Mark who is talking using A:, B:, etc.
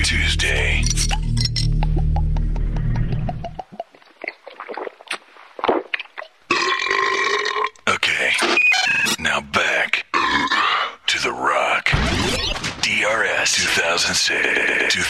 A: Tuesday. Okay, now back to the Rock. DRS 2006.